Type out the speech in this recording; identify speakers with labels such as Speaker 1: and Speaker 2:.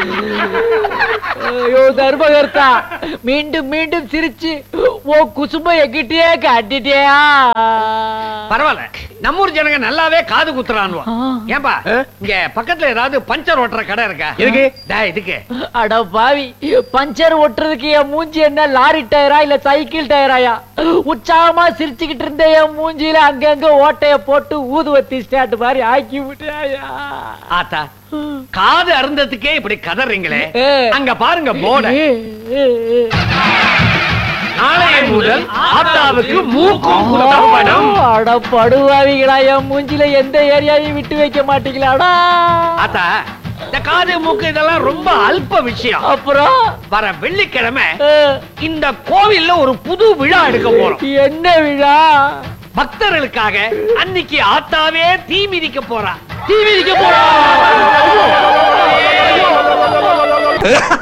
Speaker 1: ஐயோ தர்மகர்த்தா, மீண்டும் மீண்டும் சிரிச்சு ஓ குசும்ப எங்கிட்டே காட்டிட்டியா?
Speaker 2: பரவாயில்ல, நம்ம ஊர் ஜனங்க நல்லாவே காது குத்துறான்வா. ஏன்பா இங்க பக்கத்துல ஏதாவது பஞ்சர் ஓட்டுற கடை இருக்கா?
Speaker 3: இருக்கு.
Speaker 2: இதுக்கு
Speaker 1: அட பாவி, பஞ்சர் ஓட்டுறதுக்கு என் மூஞ்சி என்ன லாரி டயரா இல்ல சைக்கிள் டயராயா? உற்சாகமா சிரிச்சுக்கிட்டு இருந்த என் மூஞ்சியில அங்கங்க ஓட்டைய போட்டு ஊதுவத்தி ஸ்டாண்ட் மாதிரி ஆக்கி விட்டாயா?
Speaker 2: ஆத்தா, காது அருந்ததுக்கே இப்படி கதறீங்களே, அங்க பாருங்க போர்டு. நாளைய முதல் ஆத்தாவுக்கு மூக்கும் குத்தப்படும்.
Speaker 1: அட படுவாவிகளா, என் மூஞ்சில எந்த ஏரியாவையும் விட்டு வைக்க மாட்டீங்களாடா?
Speaker 2: ஆத்தா, இந்த காது மூக்கு இதெல்லாம் ரொம்ப அல்ப விஷயம்.
Speaker 1: அப்புறம்
Speaker 2: வர வெள்ளிக்கிழமை இந்த கோவில்ல ஒரு புது விழா எடுக்க போறோம்.
Speaker 1: என்ன விழா?
Speaker 2: பக்தர்களுக்காக அன்னைக்கு ஆத்தாவே தீ மிதிக்க போறா.
Speaker 1: தீ மிதிக்க போறா?